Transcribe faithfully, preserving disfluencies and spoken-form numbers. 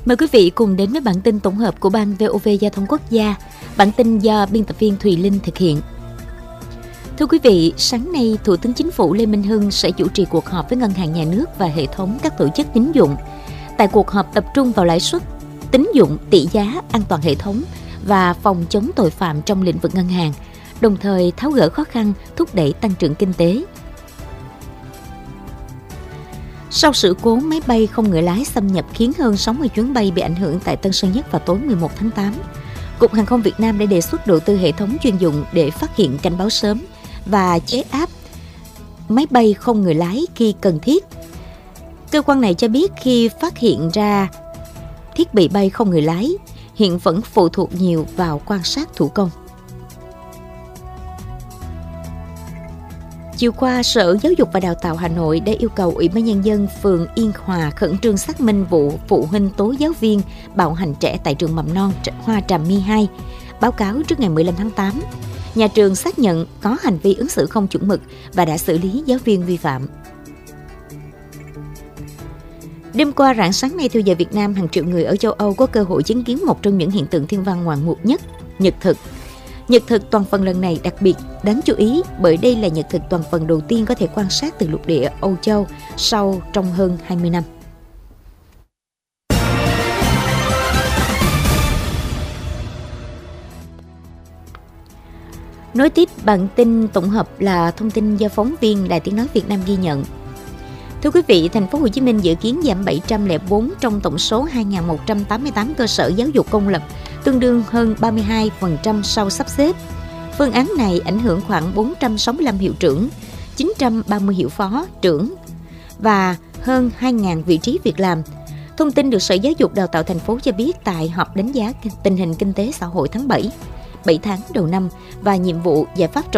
Mời quý vị cùng đến với bản tin tổng hợp của Ban vê o vê Giao thông Quốc gia. Bản tin do biên tập viên Thùy Linh thực hiện. Thưa quý vị, sáng nay, Thủ tướng Chính phủ Lê Minh Hưng sẽ chủ trì cuộc họp với Ngân hàng Nhà nước và hệ thống các tổ chức tín dụng. Tại cuộc họp tập trung vào lãi suất, tín dụng, tỷ giá, an toàn hệ thống và phòng chống tội phạm trong lĩnh vực ngân hàng, đồng thời tháo gỡ khó khăn, thúc đẩy tăng trưởng kinh tế. Sau sự cố máy bay không người lái xâm nhập khiến hơn sáu mươi chuyến bay bị ảnh hưởng tại Tân Sơn Nhất vào tối mười một tháng tám, Cục Hàng không Việt Nam đã đề xuất đầu tư hệ thống chuyên dụng để phát hiện, cảnh báo sớm và chế áp máy bay không người lái khi cần thiết. Cơ quan này cho biết khi phát hiện ra thiết bị bay không người lái, hiện vẫn phụ thuộc nhiều vào quan sát thủ công. Chiều qua, Sở Giáo dục và Đào tạo Hà Nội đã yêu cầu Ủy ban Nhân dân phường Yên Hòa khẩn trương xác minh vụ phụ huynh tố giáo viên bạo hành trẻ tại trường mầm non Hoa Trà My hai. Báo cáo trước ngày mười lăm tháng tám, nhà trường xác nhận có hành vi ứng xử không chuẩn mực và đã xử lý giáo viên vi phạm. Đêm qua rạng sáng nay theo giờ Việt Nam, hàng triệu người ở châu Âu có cơ hội chứng kiến một trong những hiện tượng thiên văn ngoạn mục nhất, nhật thực. Nhật thực toàn phần lần này đặc biệt đáng chú ý bởi đây là nhật thực toàn phần đầu tiên có thể quan sát từ lục địa Âu Châu sau trong hơn hai mươi năm. Nối tiếp bản tin tổng hợp là thông tin do phóng viên Đài Tiếng nói Việt Nam ghi nhận. Thưa quý vị, thành phố Hồ Chí Minh dự kiến giảm bảy trăm lẻ bốn trong tổng số hai nghìn một trăm tám mươi tám cơ sở giáo dục công lập, tương đương hơn ba mươi hai phần trăm sau sắp xếp. Phương án này ảnh hưởng khoảng bốn trăm sáu mươi lăm hiệu trưởng, chín trăm ba mươi hiệu phó, trưởng và hơn hai nghìn vị trí việc làm. Thông tin được Sở Giáo dục Đào tạo thành phố cho biết tại họp đánh giá tình hình kinh tế xã hội tháng bảy, bảy tháng đầu năm và nhiệm vụ giải pháp trọng